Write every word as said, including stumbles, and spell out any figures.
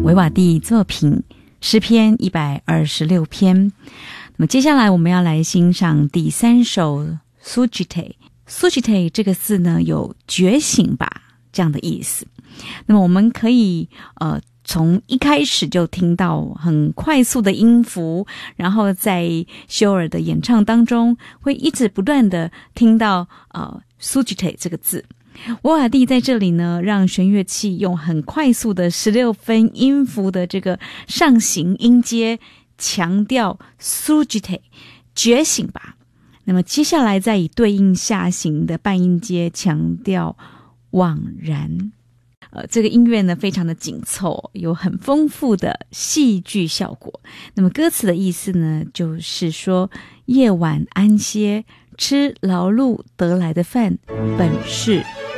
维瓦第作品诗篇一百二十六篇。那么接下来我们要来欣赏第三首 Sujite。Sujite 这个字呢，有觉醒吧这样的意思。那么我们可以呃从一开始就听到很快速的音符，然后在修尔的演唱当中会一直不断的听到呃 Sujite 这个字。维瓦第在这里呢，让弦乐器用很快速的十六分音符的这个上行音阶强调 Sujite 觉醒吧。那么接下来再以对应下行的半音阶强调惘然。呃，这个音乐呢非常的紧凑，有很丰富的戏剧效果。那么歌词的意思呢，就是说夜晚安歇，吃劳碌得来的饭，本是